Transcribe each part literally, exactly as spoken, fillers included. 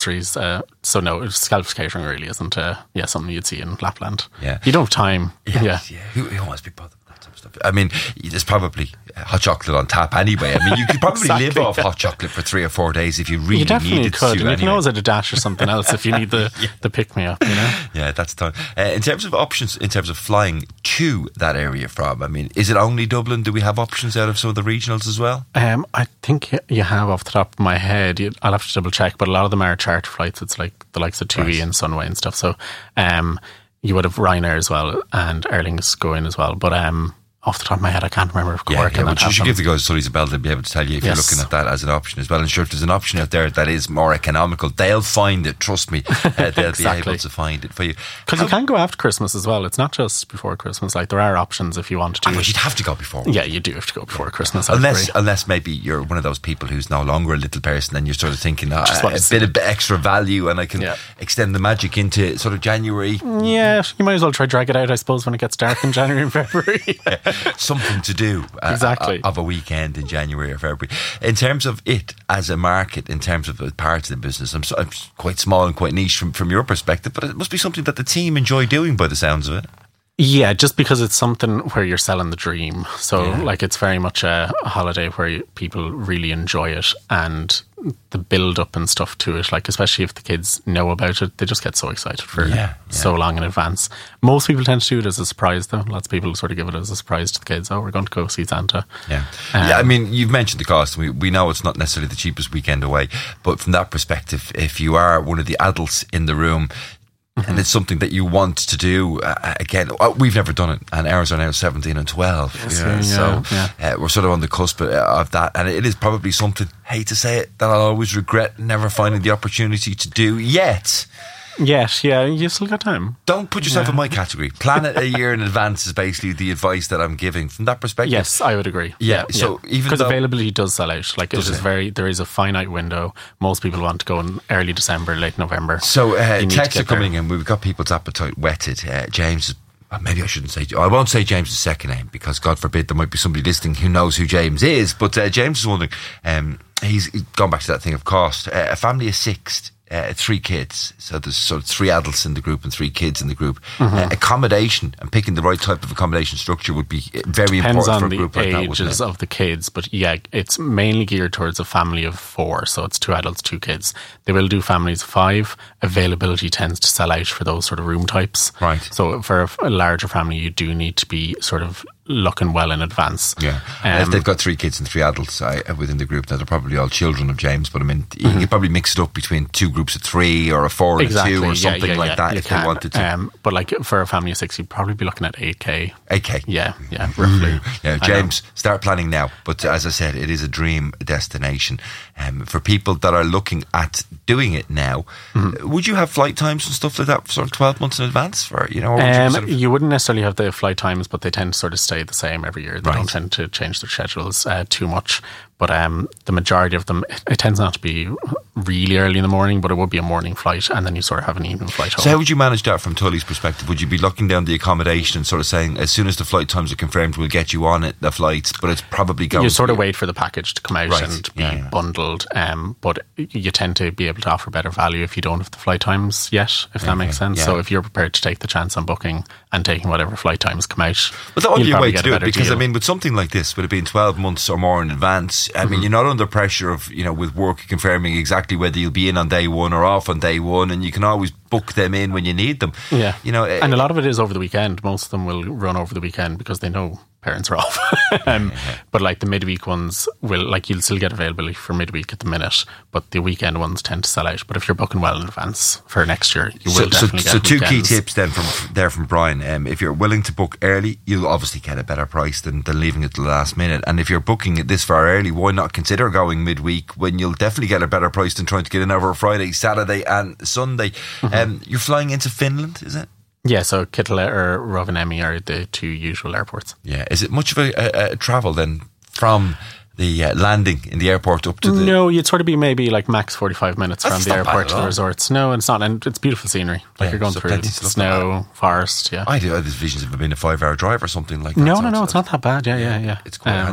pastries. Uh, so no, scallops catering really isn't uh, yeah something you'd see in Lapland. Yeah, you don't have time. Yeah, yeah. yeah. Who, who wants to be bothered? I mean, there's probably hot chocolate on tap anyway. I mean, you could probably exactly, live off yeah. hot chocolate for three or four days if you really you definitely needed could. to. And you anyway. can always add a dash or something else if you need the, yeah. the pick-me-up, you know? Yeah, that's done. Uh, in terms of options, in terms of flying to that area from, I mean, is it only Dublin? Do we have options out of some of the regionals as well? Um, I think you have off the top of my head. I'll have to double check, but a lot of them are charter flights. It's like the likes of TUI right. and Sunway and stuff. So um, you would have Ryanair as well and Aer Lingus go in as well. But um, off the top of my head, I can't remember if Cork yeah, and yeah, that but you should them. give the guys studies a bell to be able to tell you if yes. you're looking at that as an option as well. And sure, if there's an option out there that is more economical, they'll find it. Trust me, uh, they'll exactly. be able to find it for you. Because you can go after Christmas as well. It's not just before Christmas. Like there are options if you want to do. Ah, but you'd have to go before. Yeah, you do have to go before yeah. Christmas. Unless, unless maybe you're one of those people who's no longer a little person, and you're sort of thinking oh, a, a bit of extra value, and I can yeah. extend the magic into sort of January. Yeah, you might as well try drag it out, I suppose, when it gets dark in January and February. yeah, something to do. Uh, exactly. Of a weekend in January or February. In terms of it as a market, in terms of parts of the business, I'm, so, I'm quite small and quite niche from, from your perspective, but it must be something that the team enjoy doing by the sounds of it. Yeah, just because it's something where you're selling the dream. So yeah. like it's very much a, a holiday where you, people really enjoy it, and the build up and stuff to it, like especially if the kids know about it, they just get so excited for yeah, yeah. so long in advance. Most people tend to do it as a surprise though. Lots of people sort of give it as a surprise to the kids. Oh, we're going to go see Santa. Yeah, um, yeah. I mean, you've mentioned the cost. We, we know it's not necessarily the cheapest weekend away, but from that perspective, if you are one of the adults in the room, and it's something that you want to do, uh, again, we've never done it, and ours are now seventeen and twelve. Yes, yeah, yeah, so yeah. Uh, we're sort of on the cusp of that, and it is probably something, hate to say it, that I'll always regret never finding the opportunity to do yet. Yes, yeah, you've still got time. Don't put yourself yeah. in my category. Plan it a year in advance is basically the advice that I'm giving from that perspective. Yes, I would agree. Yeah, yeah. So yeah. even because though availability does sell out, like it is it? very, there is a finite window. Most people want to go in early December, late November. So uh, texts are coming there. in. We've got people's appetite whetted. Uh, James is. Maybe I shouldn't say. I won't say James's second name because, God forbid, there might be somebody listening who knows who James is. But uh, James is wondering. Um, he's gone back to that thing of cost. Uh, a family of six, uh, three kids. So there's sort of three adults in the group and three kids in the group. Mm-hmm. Uh, accommodation and picking the right type of accommodation structure would be very Depends important for a on group the like that. Ages of the kids, but yeah, it's mainly geared towards a family of four. So it's two adults, two kids. They will do families of five. Availability tends to sell out for those sort of room types. Right. So for a, a larger family, you do need to be sort of looking well in advance. Yeah. Um, if they've got three kids and three adults uh, within the group, now they're probably all children of James, but I mean, you mm-hmm. could probably mix it up between two groups of three or a four exactly. and a two or yeah, something yeah, like yeah, that you if can. they wanted to. Um, but like for a family of six, you'd probably be looking at eight K. eight K. Yeah, yeah, roughly. Yeah, James, start planning now. But as I said, it is a dream destination. Um, for people that are looking at doing it now, mm-hmm. would you have flight times and stuff like that sort of twelve months in advance? For you know, or would um, you, sort of you wouldn't necessarily have the flight times, but they tend to sort of stay the same every year. They right. don't tend to change their schedules uh, too much. But um, the majority of them, it, it tends not to be really early in the morning, but it would be a morning flight, and then you sort of have an evening flight home. So how would you manage that from Tully's perspective? Would you be locking down the accommodation and sort of saying, as soon as the flight times are confirmed, we'll get you on it, the flights, but it's probably going You sort to of wait for the package to come out right. and be yeah, yeah. bundled, um, but you tend to be able to offer better value if you don't have the flight times yet, if that okay. makes sense. Yeah. So if you're prepared to take the chance on booking and taking whatever flight times come out, but that would be a way to do it, because deal. I mean, with something like this, with it being twelve months or more in advance, I mm-hmm. mean, you're not under pressure of, you know, with work confirming exactly whether you'll be in on day one or off on day one, and you can always book them in when you need them. Yeah, you know, and a lot of it is over the weekend. Most of them will run over the weekend because they know parents are off. um, yeah. But like the midweek ones will, like you'll still get availability for midweek at the minute, but the weekend ones tend to sell out. But if you're booking well in advance for next year, you so, will definitely so, get So weekends. two key tips then from there from Brian. Um, if you're willing to book early, you'll obviously get a better price than, than leaving it to the last minute. And if you're booking it this far early, why not consider going midweek when you'll definitely get a better price than trying to get in over a Friday, Saturday and Sunday. Mm-hmm. Um, you're flying into Finland, is it? Yeah, so Kittilä or Rovaniemi are the two usual airports. Yeah, is it much of a, a, a travel then from the uh, landing in the airport up to the... No, you'd sort of be maybe like max forty-five minutes That's from the not bad airport at to the all. resorts. No, it's not, and it's beautiful scenery. Like Yeah, you're going so through plenty to look snow, at. forest, yeah. I do. I had visions of it being a five-hour drive or something like that. No, so no, no, it's, it's not that bad. Yeah, yeah, yeah. It's quite um, handy then.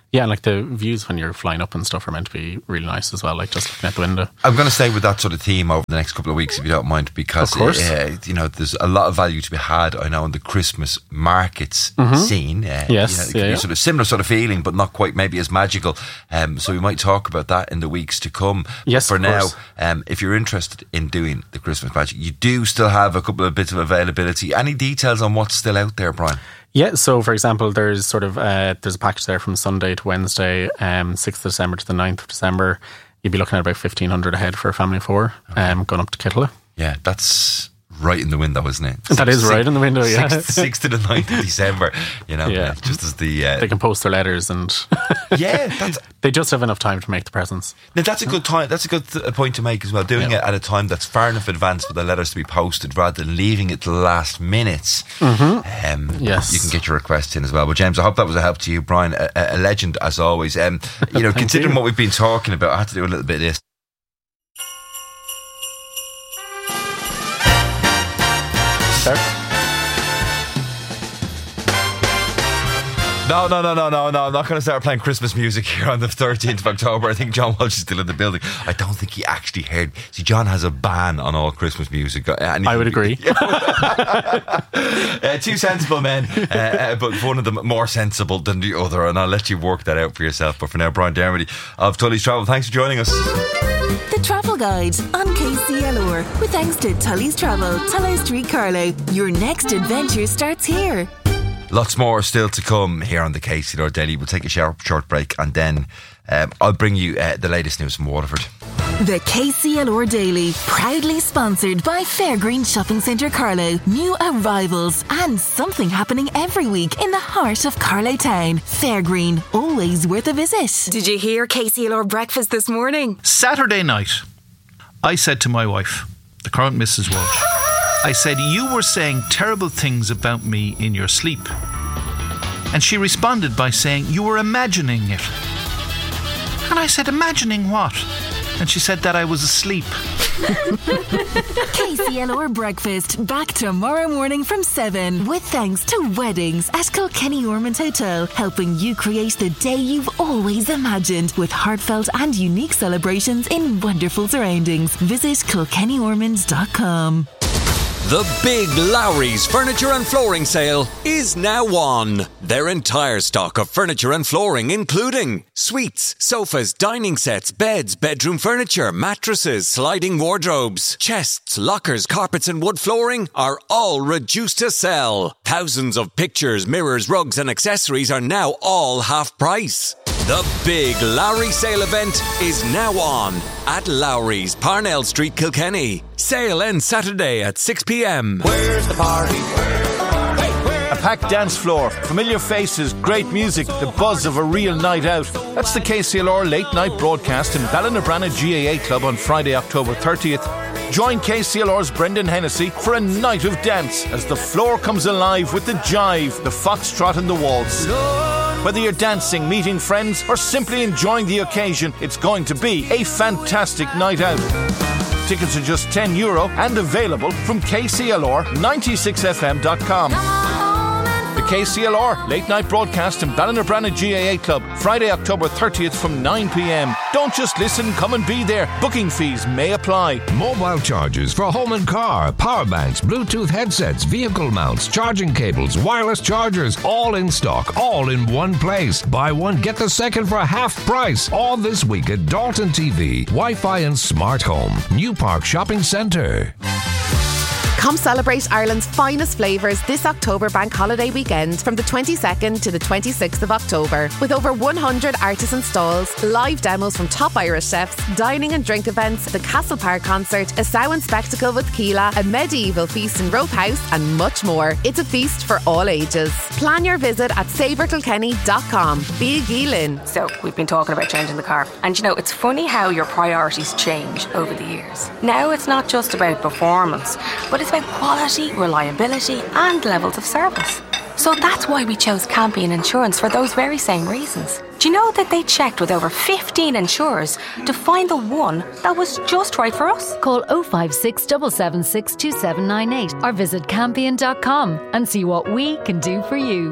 Yeah, like the views when you're flying up and stuff are meant to be really nice as well, like just looking out the window. I'm going to stay with that sort of theme over the next couple of weeks, if you don't mind, because of course. Uh, you know, there's a lot of value to be had, I know, in the Christmas markets mm-hmm. scene. Uh, yes, you know, it can yeah, be yeah. sort of similar sort of feeling, but not quite maybe as magical. Um, so we might talk about that in the weeks to come. Yes, but for of now, course. um, if you're interested in doing the Christmas magic, you do still have a couple of bits of availability. Any details on what's still out there, Brian? Yeah, so for example, there's sort of uh, there's a package there from Sunday to Wednesday, um, sixth of December to the ninth of December. You'd be looking at about fifteen hundred a head for a family of four, okay. um, going up to Kittila. Yeah, that's right in the window, isn't it? That Six, is right six, in the window, yeah. sixth, sixth to the ninth of December, you know, yeah. just as the... Uh, they can post their letters and... yeah, that's... They just have enough time to make the presents. Now, that's a good time. That's a good th- point to make as well. Doing yeah. it at a time that's far enough advance for the letters to be posted rather than leaving it to the last minutes. Mm-hmm. Um, yes. You can get your requests in as well. But James, I hope that was a help to you. Brian, a, a legend as always. Um, you know, considering you. what we've been talking about, I had to do a little bit of this. No, no, no, no, no, no. I'm not going to start playing Christmas music here on the thirteenth of October. I think John Walsh is still in the building. I don't think he actually heard. See, John has a ban on all Christmas music. Anything. I would agree. uh, two sensible men, uh, uh, but one of them more sensible than the other. And I'll let you work that out for yourself. But for now, Brian Dermody of Tully's Travel, thanks for joining us. The Travel Guide on K C L R. With thanks to Tully's Travel, Tullow Street, Carlow. Your next adventure starts here. Lots more still to come here on the K C L R Daily. We'll take a short, short break and then um, I'll bring you uh, the latest news from Waterford. The K C L R Daily, proudly sponsored by Fairgreen Shopping Centre Carlow. New arrivals and something happening every week in the heart of Carlow Town. Fairgreen, always worth a visit. Did you hear K C L R breakfast this morning? Saturday night, I said to my wife, the current Missus Walsh, I said, you were saying terrible things about me in your sleep. And she responded by saying, you were imagining it. And I said, imagining what? And she said that I was asleep. K C L R Breakfast, back tomorrow morning from seven. With thanks to Weddings at Kilkenny Ormond Hotel, helping you create the day you've always imagined with heartfelt and unique celebrations in wonderful surroundings. Visit kilkenny ormonds dot com. The Big Lowry's Furniture and Flooring Sale is now on. Their entire stock of furniture and flooring, including suites, sofas, dining sets, beds, bedroom furniture, mattresses, sliding wardrobes, chests, lockers, carpets and wood flooring, are all reduced to sell. Thousands of pictures, mirrors, rugs and accessories are now all half price. The Big Lowry Sale event is now on at Lowry's, Parnell Street, Kilkenny. Sale ends Saturday at six p.m. Where's the party? Hey, where? A packed dance floor, familiar faces, great music, the buzz of a real night out. That's the K C L R late night broadcast in Ballinabranna G A A Club on Friday, October thirtieth. Join K C L R's Brendan Hennessy for a night of dance as the floor comes alive with the jive, the foxtrot and the waltz. Whether you're dancing, meeting friends, or simply enjoying the occasion, it's going to be a fantastic night out. Tickets are just ten euro and available from K C L R ninety-six F M dot com. The K C L R late night broadcast in Ballinabranna G A A Club, Friday, October thirtieth from nine p.m. Don't just listen, come and be there. Booking fees may apply. Mobile chargers for home and car, power banks, Bluetooth headsets, vehicle mounts, charging cables, wireless chargers, all in stock, all in one place. Buy one, get the second for half price. All this week at Dalton T V, Wi-Fi and Smart Home, New Park Shopping Centre. Come celebrate Ireland's finest flavours this October bank holiday weekend from the twenty-second to the twenty-sixth of October. With over one hundred artisan stalls, live demos from top Irish chefs, dining and drink events, the Castle Park concert, a Samhain spectacle with Keela, a medieval feast in Rope House and much more. It's a feast for all ages. Plan your visit at sabre kilkenny dot com. Be a Geelin. So, we've been talking about changing the car. And you know, it's funny how your priorities change over the years. Now it's not just about performance, but it's about quality, reliability and levels of service. So that's why we chose Campion Insurance for those very same reasons. Do you know that they checked with over fifteen insurers to find the one that was just right for us? Call oh five six, seven seven six, two seven nine eight or visit campion dot com and see what we can do for you.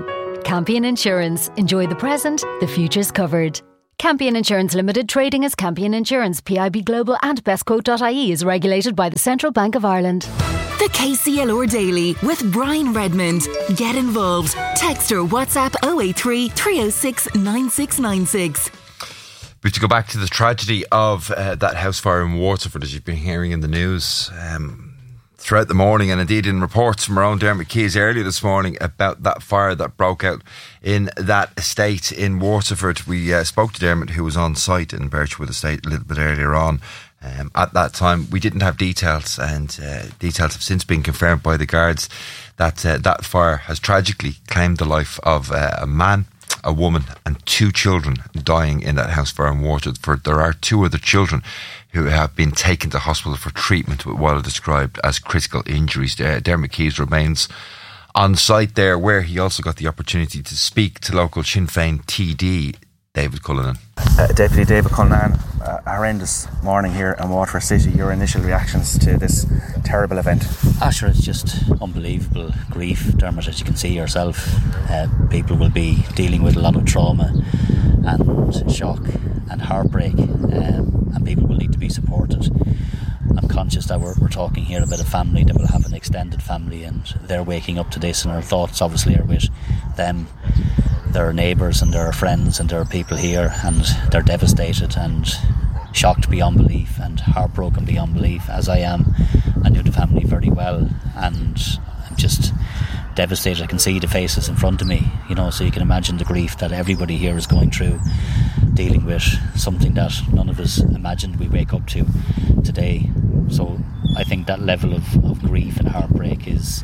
Campion Insurance. Enjoy the present, the future's covered. Campion Insurance Limited, trading as Campion Insurance, P I B Global and bestquote dot I E is regulated by the Central Bank of Ireland. The K C L R Daily with Brian Redmond. Get involved. Text or WhatsApp oh eight three, three oh six, nine six nine six. We have to go back to the tragedy of uh, that house fire in Waterford, as you've been hearing in the news um, throughout the morning, and indeed in reports from our own Dermot Keys earlier this morning about that fire that broke out in that estate in Waterford. We uh, spoke to Dermot, who was on site in Birchwood Estate a little bit earlier on. Um, at that time, we didn't have details, and uh, details have since been confirmed by the guards that uh, that fire has tragically claimed the life of uh, a man, a woman and two children dying in that house fire in Waterford. There are two other children who have been taken to hospital for treatment with what are described as critical injuries. Uh, Dermot Keys remains on site there, where he also got the opportunity to speak to local Sinn Féin T D David Cullinan. Uh, Deputy David Cullinan, uh, horrendous morning here in Waterford City. Your initial reactions to this terrible event? Ah, sure, it's just unbelievable grief, Dermot, as you can see yourself. Uh, people will be dealing with a lot of trauma and shock and heartbreak, um, and people will need to be supported. I'm conscious that we're, we're talking here about a family that will have an extended family, and they're waking up to this, and our thoughts obviously are with them. There are neighbours and there are friends and there are people here, and they're devastated and shocked beyond belief and heartbroken beyond belief, as I am. I knew the family very well, and I'm just devastated. I can see the faces in front of me, you know, so you can imagine the grief that everybody here is going through, dealing with something that none of us imagined we wake up to today. So I think that level of, of grief and heartbreak is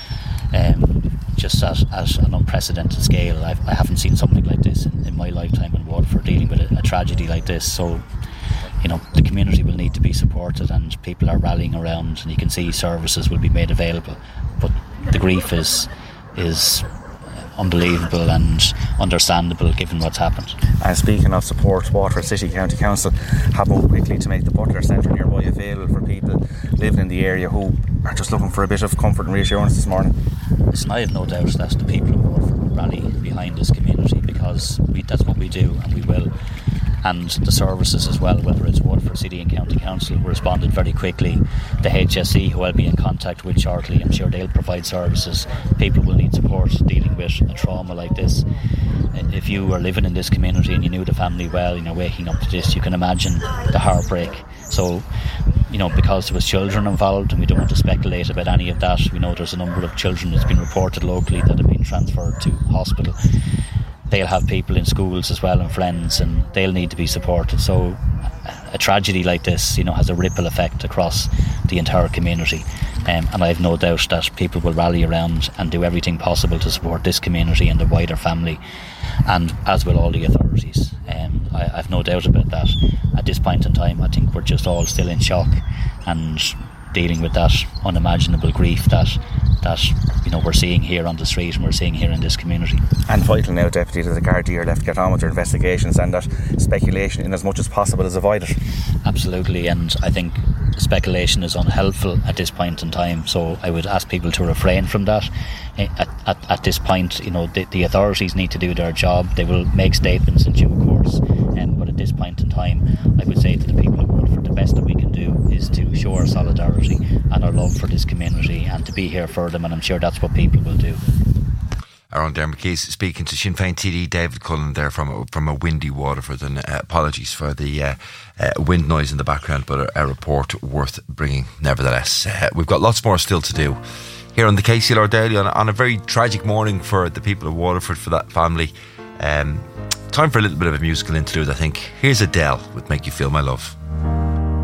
um, just at, at an unprecedented scale. I've, I haven't seen something like this in, in my lifetime in Waterford, dealing with a, a tragedy like this. So, you know, the community will need to be supported, and people are rallying around, and you can see services will be made available. But the grief is is unbelievable and understandable given what's happened. And speaking of support, Waterford City County Council have moved quickly to make the Butler Centre nearby available for people living in the area who are just looking for a bit of comfort and reassurance this morning. Listen, I have no doubt that the people of Waterford will rally behind this community, because we, that's what we do, and we will. And the services as well, whether it's Waterford City and County Council, responded very quickly. The H S E, who I'll be in contact with shortly, I'm sure they'll provide services. People will need support dealing with a trauma like this. If you were living in this community and you knew the family well, you know, waking up to this, you can imagine the heartbreak. So, you know, because there was children involved, and we don't want to speculate about any of that. We know there's a number of children that's been reported locally that have been transferred to hospital. They'll have people in schools as well and friends, and they'll need to be supported. So a tragedy like this, you know, has a ripple effect across the entire community, um, and I have no doubt that people will rally around and do everything possible to support this community and the wider family, and as will all the authorities. Um, I, I have no doubt about that. At this point in time, I think we're just all still in shock and dealing with that unimaginable grief that that you know we're seeing here on the street and we're seeing here in this community. And vital now, Deputy, that the Gardaí are left to get on with their investigations, and that speculation in as much as possible is avoided. Absolutely, and I think speculation is unhelpful at this point in time, so I would ask people to refrain from that. At, at, at this point, you know, the, the authorities need to do their job. They will make statements in due course, um, but at this point in time, I would say to the people of Waterford, the best that we can do is to show our solidarity and our love for this community, and to be here for them, and I'm sure that's what people will do. Our own Dermot Keys speaking to Sinn Féin T D David Cullen there from a, from a windy Waterford, and uh, apologies for the uh, uh, wind noise in the background, but a, a report worth bringing nevertheless. Uh, we've got lots more still to do here on the K C L R Daily on, on a very tragic morning for the people of Waterford, for that family. Um, time for a little bit of a musical interlude, I think. Here's Adele with Make You Feel My Love.